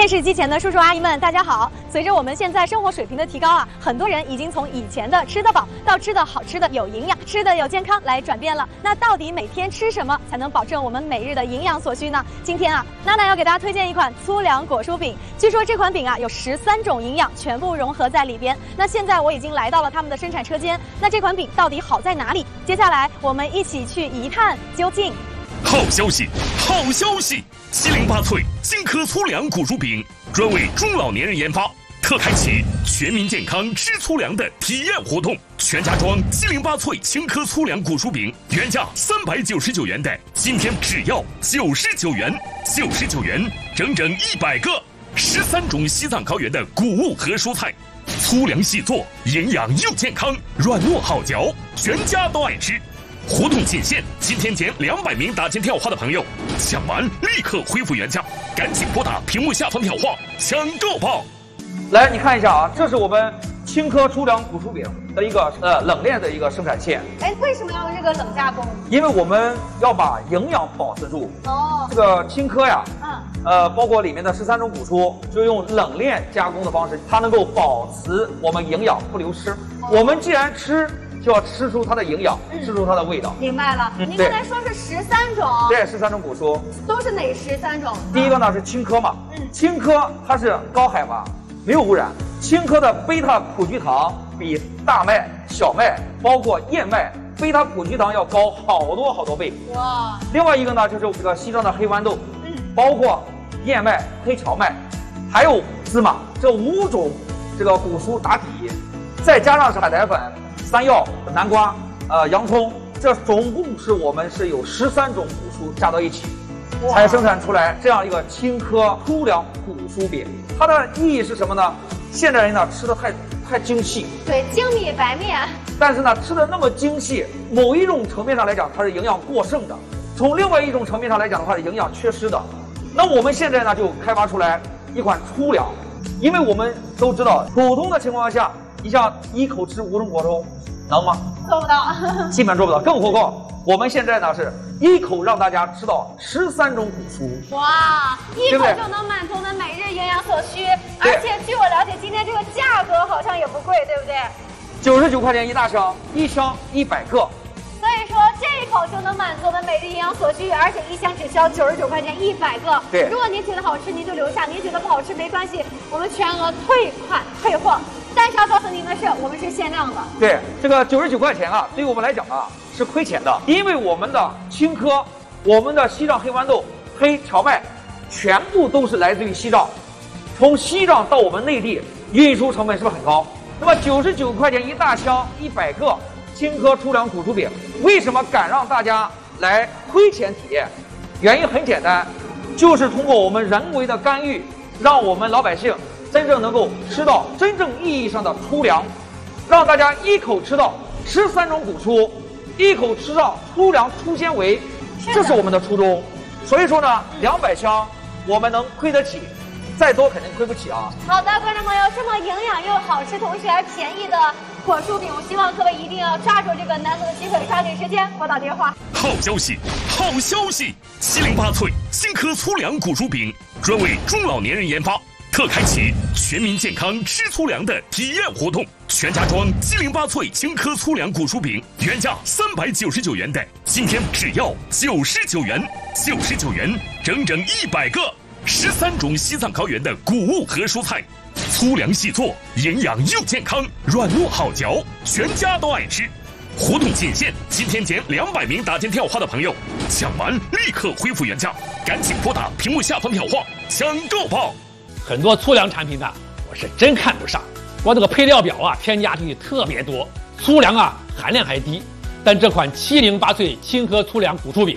电视机前的叔叔阿姨们，大家好！随着我们现在生活水平的提高啊，很多人已经从以前的吃得饱到吃的好、吃的有营养、吃的有健康来转变了。那到底每天吃什么才能保证我们每日的营养所需呢？今天啊，娜娜要给大家推荐一款粗粮果蔬饼。据说这款饼啊有13种营养全部融合在里边。那现在我已经来到了他们的生产车间，那这款饼到底好在哪里？接下来我们一起去一探究竟。 好消息，好消息！708脆金颗粗粮果蔬饼专为中老年人研发，特开启全民健康吃粗粮的体验活动。全家装708脆青颗粗粮果蔬饼，原价399元的，今天只要99元，99元整整100个，13种西藏高原的谷物和蔬菜，粗粮细做，营养又健康，软糯好嚼，全家都爱吃。活动仅限今天前200名打进电话的朋友，抢完立刻恢复原价，赶紧拨打屏幕下方电话抢购吧！ 来，你看一下啊，这是我们青稞粗粮果蔬饼的一个冷链的一个生产线。 哎，为什么要用这个冷加工？ 因为我们要把营养保持住。 哦， 这个青稞呀，包括里面的13种谷蔬，就用冷链加工的方式，它能够保持我们营养不流失。我们既然吃，就要吃出它的营养，吃出它的味道。 明白了。您刚才说是13种， 对，13种谷蔬， 都是哪13种？ 第一个呢是青稞嘛，青稞它是高海拔，没有污染。青稞的贝塔苦菊糖比大麦、小麦，包括燕麦，贝塔苦菊糖要高好多倍。哇！另外一个呢就是这个西藏的黑豌豆，包括燕麦、黑荞麦，还有芝麻，这5种这个谷蔬打底，再加上海苔粉、山药、南瓜、洋葱，这总共我们是有13种谷蔬加到一起，才生产出来这样一个青稞粗粮谷蔬饼。它的意义是什么呢？现代人呢吃的太精细， 对，精米白面。 但是呢吃的那么精细，某一种层面上来讲它是营养过剩的，从另外一种层面上来讲的话是营养缺失的。那我们现在呢就开发出来一款粗粮，因为我们都知道普通的情况下，你像一口吃5种果蔬能吗？ 做不到， 基本做不到，更何况我们现在呢是一口让大家吃到13种谷蔬。 哇，一口就能满足我们每日营养所需，而且据我了解，今天这个价格好像也不贵，对不对 ？99块钱一大箱，一箱100个。 所以说这一口就能满足我们每日营养所需，而且一箱只需要99块钱100个。 对， 如果您觉得好吃，您就留下；您觉得不好吃没关系，我们全额退款退货。但是要告诉您的是，我们是限量的。 对，这个99块钱啊，对于我们来讲啊是亏钱的，因为我们的青稞、我们的西藏黑豌豆、黑荞麦，全部都是来自于西藏，从西藏到我们内地运输成本是不是很高？那么99块钱一大箱100个青稞粗粮谷蔬饼，为什么敢让大家来亏钱体验？原因很简单，就是通过我们人为的干预，让我们老百姓真正能够吃到真正意义上的粗粮，让大家一口吃到13种谷蔬，一口吃到粗粮粗纤维，这是我们的初衷。所以说呢，200箱我们能亏得起，再多肯定亏不起啊。 好的，观众朋友，这么营养又好吃，同时还便宜的果蔬饼，我希望各位一定要抓住这个难得的机会，抓紧时间拨打电话。 好消息，好消息！708脆金颗粗粮果蔬饼专为中老年人研发，特开启全民健康吃粗粮的体验活动。全家装708脆青稞粗粮果蔬饼，原价399元的，今天只要99元，99元整整100个，13种西藏高原的谷物和蔬菜，粗粮细做，营养又健康，软糯好嚼，全家都爱吃。活动仅限今天前200名打进电话的朋友，抢完立刻恢复原价，赶紧拨打屏幕下方电话抢购吧！ 很多粗粮产品呢，我是真看不上，光这个配料表啊，添加进去特别多，粗粮啊含量还低，但这款708脆青稞粗粮谷蔬饼